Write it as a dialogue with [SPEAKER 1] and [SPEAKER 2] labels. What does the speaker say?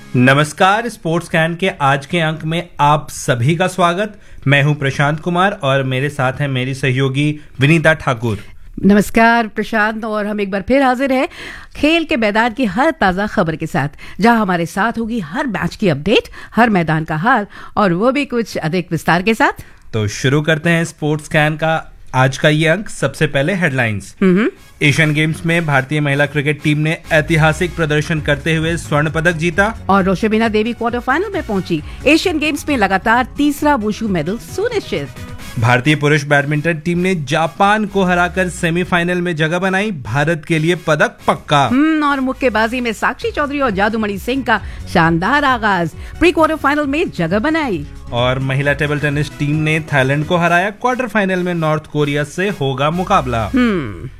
[SPEAKER 1] नमस्कार। Sports can के आज के अंक में आप सभी का स्वागत। मैं हूं प्रशांत कुमार और मेरे साथ हैं मेरी सहयोगी विनीता ठाकुर।
[SPEAKER 2] नमस्कार प्रशांत, और हम एक बार फिर हाजिर हैं खेल के मैदान की हर ताज़ा खबर के साथ, जहां हमारे साथ होगी हर मैच की अपडेट, हर मैदान का हाल और वो भी कुछ अधिक विस्तार के साथ।
[SPEAKER 1] तो शुरू करते हैं स्पोर्ट्स कैन का आज का ये अंक। सबसे पहले हेडलाइंस। एशियन गेम्स में भारतीय महिला क्रिकेट टीम ने ऐतिहासिक प्रदर्शन करते हुए स्वर्ण पदक जीता
[SPEAKER 2] और रोशबिना देवी क्वार्टर फाइनल में पहुंची। एशियन गेम्स में लगातार तीसरा वुशु मेडल सुनिश्चित।
[SPEAKER 1] भारतीय पुरुष बैडमिंटन टीम ने जापान को हराकर सेमीफाइनल में जगह बनाई। भारत के लिए पदक पक्का।
[SPEAKER 2] और मुक्केबाजी में साक्षी चौधरी और जादूमणि सिंह का शानदार आगाज, प्री क्वार्टर फाइनल में जगह बनाई।
[SPEAKER 1] और महिला टेबल टेनिस टीम ने थाईलैंड को हराया। क्वार्टर फाइनल में नॉर्थ कोरिया से होगा मुकाबला।